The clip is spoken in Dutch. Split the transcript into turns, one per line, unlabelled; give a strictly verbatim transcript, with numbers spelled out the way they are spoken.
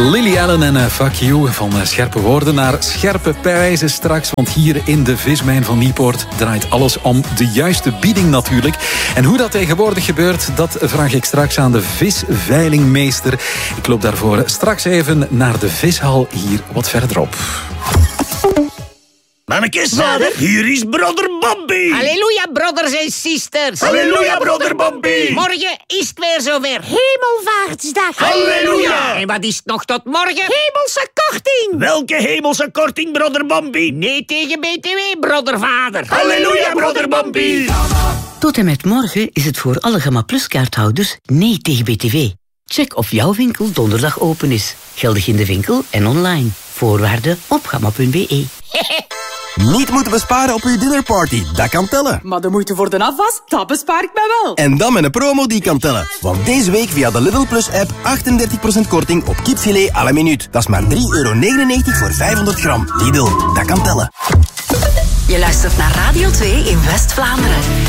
Lily Allen en uh, Fuck You. Van uh, scherpe woorden naar scherpe prijzen straks. Want hier in de vismijn van Niepoort draait alles om de juiste bieding natuurlijk. En hoe dat tegenwoordig gebeurt, dat vraag ik straks aan de visveilingmeester. Ik loop daarvoor straks even naar de vishal hier wat verderop.
Mannekes, vader, hier is broder Bambi.
Halleluja, brothers en sisters.
Halleluja, broder Bambi.
Morgen is het weer zover. Hemelvaartsdag.
Halleluja.
En wat is het nog tot morgen? Hemelse korting.
Welke hemelse korting, broder Bambi?
Nee tegen B T W, brodervader.
Halleluja, broder Bambi.
Tot en met morgen is het voor alle Gamma Plus kaarthouders nee tegen B T W. Check of jouw winkel donderdag open is. Geldig in de winkel en online. Voorwaarden op gamma punt b e.
Niet moeten besparen op uw dinnerparty, dat kan tellen.
Maar de moeite voor de afwas, dat bespaar ik mij wel.
En dan met een promo die kan tellen. Want deze week via de Lidl Plus app achtendertig procent korting op kipfilet à la minuut. Dat is maar drie euro negenennegentig voor vijfhonderd gram. Lidl, dat kan tellen.
Je luistert naar Radio twee in West-Vlaanderen.